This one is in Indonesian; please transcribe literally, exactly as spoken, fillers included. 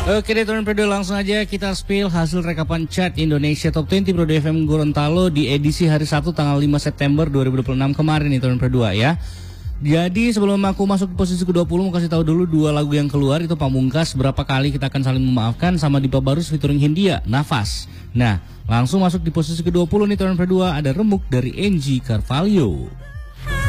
Oke deh teman Pro langsung aja kita spill hasil rekapan chart Indonesia Top dua puluh Pro F M Gorontalo di edisi hari Sabtu tanggal lima September dua ribu dua puluh enam kemarin nih teman Pro ya. Jadi sebelum aku masuk ke posisi ke dua puluh mau kasih tahu dulu dua lagu yang keluar itu Pamungkas Berapa Kali Kita Akan Saling Memaafkan sama Dipa Barus featuring Hindia Nafas. Nah langsung masuk di posisi ke dua puluh nih teman Pro ada Remuk dari Angie Carvalho.